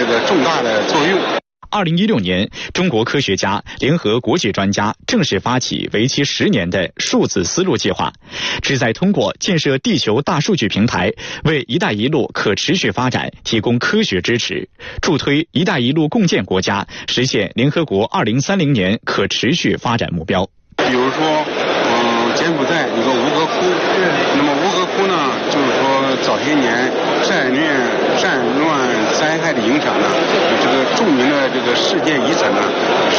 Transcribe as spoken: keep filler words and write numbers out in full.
个重大的作用。 二零一六年，中国科学家联合国际专家正式发起为期十年的数字丝路计划，旨在通过建设地球大数据平台，为“一带一路”可持续发展提供科学支持，助推“一带一路”共建国家实现联合国二零三零年可持续发展目标。 比如说，嗯，柬埔寨有个吴哥窟，那么吴哥窟呢，就是说早些年战乱战乱灾害的影响呢，有这个著名的这个世界遗产呢。